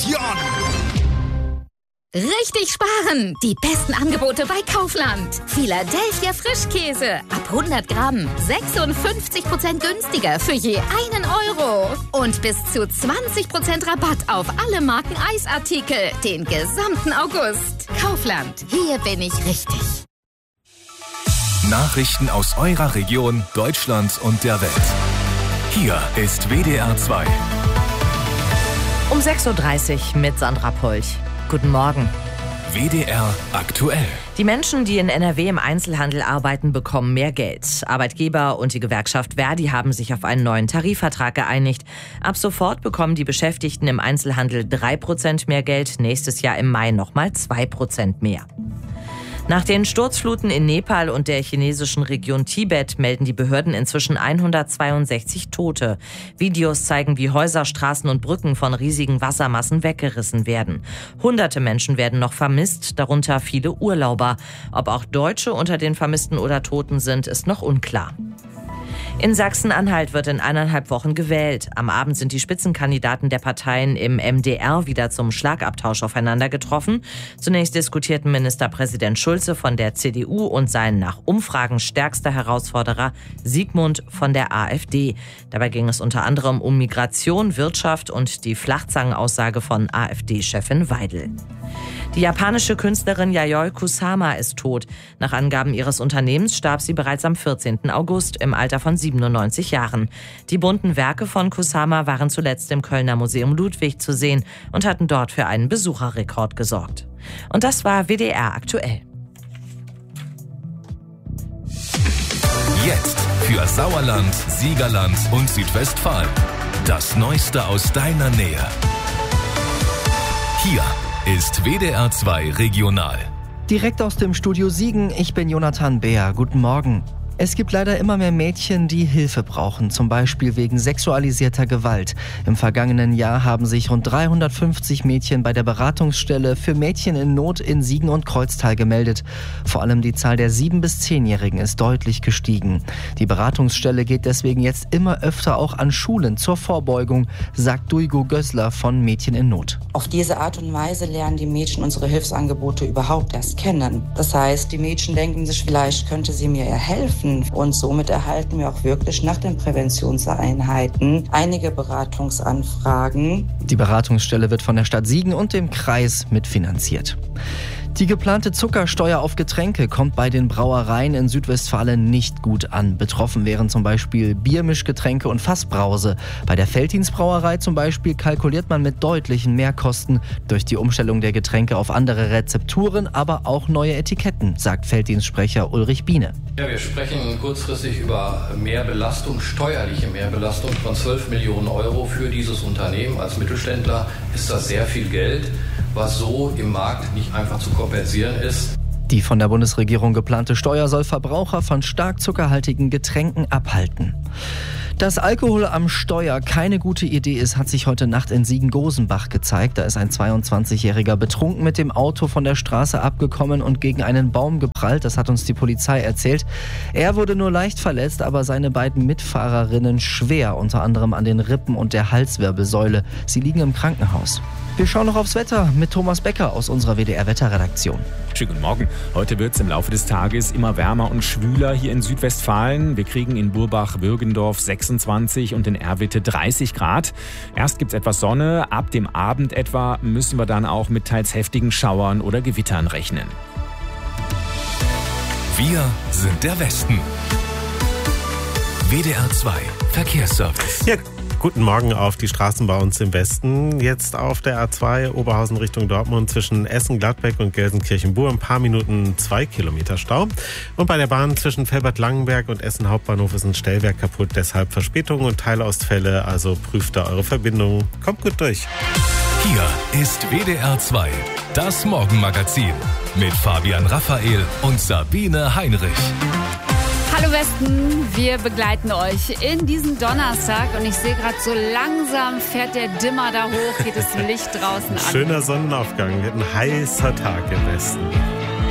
Aktion! Richtig sparen! Die besten Angebote bei Kaufland. Philadelphia Frischkäse. Ab 100 Gramm. 56% günstiger für je 1 Euro. Und bis zu 20% Rabatt auf alle Marken Eisartikel. Den gesamten August. Kaufland. Hier bin ich richtig. Nachrichten aus eurer Region, Deutschland und der Welt. Hier ist WDR 2. Um 6.30 Uhr mit Sandra Polch. Guten Morgen. WDR aktuell. Die Menschen, die in NRW im Einzelhandel arbeiten, bekommen mehr Geld. Arbeitgeber und die Gewerkschaft Verdi haben sich auf einen neuen Tarifvertrag geeinigt. Ab sofort bekommen die Beschäftigten im Einzelhandel 3% mehr Geld, nächstes Jahr im Mai nochmal 2% mehr. Nach den Sturzfluten in Nepal und der chinesischen Region Tibet melden die Behörden inzwischen 162 Tote. Videos zeigen, wie Häuser, Straßen und Brücken von riesigen Wassermassen weggerissen werden. Hunderte Menschen werden noch vermisst, darunter viele Urlauber. Ob auch Deutsche unter den Vermissten oder Toten sind, ist noch unklar. In Sachsen-Anhalt wird in 1,5 Wochen gewählt. Am Abend sind die Spitzenkandidaten der Parteien im MDR wieder zum Schlagabtausch aufeinander getroffen. Zunächst diskutierten Ministerpräsident Schulze von der CDU und sein nach Umfragen stärkster Herausforderer Sigmund von der AfD. Dabei ging es unter anderem um Migration, Wirtschaft und die Flachzangenaussage von AfD-Chefin Weidel. Die japanische Künstlerin Yayoi Kusama ist tot. Nach Angaben ihres Unternehmens starb sie bereits am 14. August im Alter von 97 Jahren. Die bunten Werke von Kusama waren zuletzt im Kölner Museum Ludwig zu sehen und hatten dort für einen Besucherrekord gesorgt. Und das war WDR aktuell. Jetzt für Sauerland, Siegerland und Südwestfalen. Das Neueste aus deiner Nähe. Hier ist WDR 2 Regional. Direkt aus dem Studio Siegen, ich bin Jonathan Beer. Guten Morgen. Es gibt leider immer mehr Mädchen, die Hilfe brauchen, zum Beispiel wegen sexualisierter Gewalt. Im vergangenen Jahr haben sich rund 350 Mädchen bei der Beratungsstelle für Mädchen in Not in Siegen und Kreuztal gemeldet. Vor allem die Zahl der 7- bis 10-Jährigen ist deutlich gestiegen. Die Beratungsstelle geht deswegen jetzt immer öfter auch an Schulen zur Vorbeugung, sagt Duygu Gößler von Mädchen in Not. Auf diese Art und Weise lernen die Mädchen unsere Hilfsangebote überhaupt erst kennen. Das heißt, die Mädchen denken sich, vielleicht könnte sie mir ja helfen. Und somit erhalten wir auch wirklich nach den Präventionseinheiten einige Beratungsanfragen. Die Beratungsstelle wird von der Stadt Siegen und dem Kreis mitfinanziert. Die geplante Zuckersteuer auf Getränke kommt bei den Brauereien in Südwestfalen nicht gut an. Betroffen wären zum Beispiel Biermischgetränke und Fassbrause. Bei der Veltins-Brauerei zum Beispiel kalkuliert man mit deutlichen Mehrkosten durch die Umstellung der Getränke auf andere Rezepturen, aber auch neue Etiketten, sagt Veltins-Sprecher Ulrich Biene. Ja, wir sprechen kurzfristig über Mehrbelastung, steuerliche Mehrbelastung von 12 Millionen Euro für dieses Unternehmen. Als Mittelständler ist das sehr viel Geld, was so im Markt nicht einfach zu kompensieren ist. Die von der Bundesregierung geplante Steuer soll Verbraucher von stark zuckerhaltigen Getränken abhalten. Dass Alkohol am Steuer keine gute Idee ist, hat sich heute Nacht in Siegen-Gosenbach gezeigt. Da ist ein 22-Jähriger betrunken mit dem Auto von der Straße abgekommen und gegen einen Baum geprallt. Das hat uns die Polizei erzählt. Er wurde nur leicht verletzt, aber seine beiden Mitfahrerinnen schwer, unter anderem an den Rippen und der Halswirbelsäule. Sie liegen im Krankenhaus. Wir schauen noch aufs Wetter mit Thomas Becker aus unserer WDR-Wetterredaktion. Schönen guten Morgen. Heute wird es im Laufe des Tages immer wärmer und schwüler hier in Südwestfalen. Wir kriegen in Burbach-Würgendorf 26 und in Erwitte 30 Grad. Erst gibt es etwas Sonne, ab dem Abend etwa müssen wir dann auch mit teils heftigen Schauern oder Gewittern rechnen. Wir sind der Westen. WDR 2 Verkehrsservice. Ja. Guten Morgen auf die Straßen bei uns im Westen. Jetzt auf der A2 Oberhausen Richtung Dortmund zwischen Essen, Gladbeck und Gelsenkirchen-Bur. Ein paar Minuten 2 Kilometer Stau. Und bei der Bahn zwischen Velbert-Langenberg und Essen Hauptbahnhof ist ein Stellwerk kaputt. Deshalb Verspätungen und Teilausfälle. Also prüft da eure Verbindung. Kommt gut durch. Hier ist WDR 2, das Morgenmagazin mit Fabian Raphael und Sabine Heinrich. Hallo Westen, wir begleiten euch in diesen Donnerstag und ich sehe gerade, so langsam fährt der Dimmer da hoch, geht das Licht draußen an. Schöner Sonnenaufgang, wird ein heißer Tag im Westen.